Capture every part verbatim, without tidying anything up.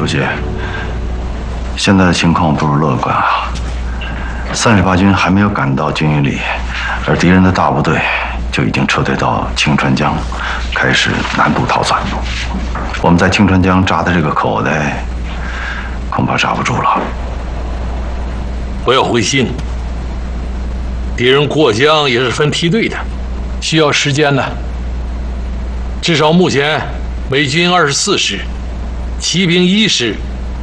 书记，现在的情况不容乐观啊！三十八军还没有赶到军营里，而敌人的大部队就已经撤退到清川江，开始南部逃窜。我们在清川江扎的这个口袋，恐怕扎不住了。 不要灰心，敌人过江也是分梯队的，需要时间呢。至少目前，美军二十四师、骑兵一师、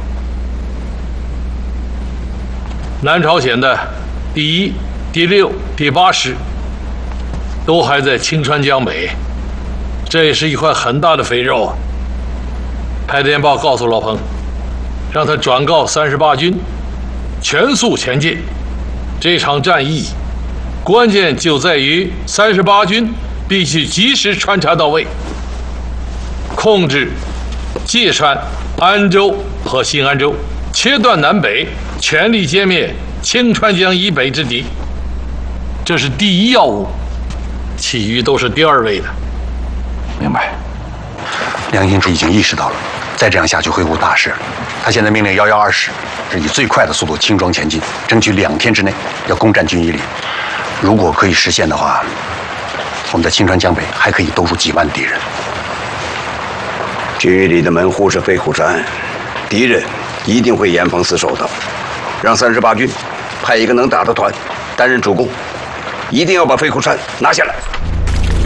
南朝鲜的第一、第六、第八师都还在清川江北，这也是一块很大的肥肉啊！派电报告诉老彭，让他转告三十八军，全速前进。这场战役关键就在于三十八军必须及时穿插到位，控制界川、安州和新安州，切断南北，全力歼灭清川江以北之敌。这是第一要务，其余都是第二位的。 明白。 梁兴已经意识到了，再这样下去会误大事。他现在命令幺幺二师是以最快的速度轻装前进，争取两天之内要攻占军医里。如果可以实现的话，我们在清川江北还可以兜住几万敌人。 军医里的门户是飞虎山，敌人一定会严防死守的。让三十八军派一个能打的团担任主攻，一定要把飞虎山拿下来。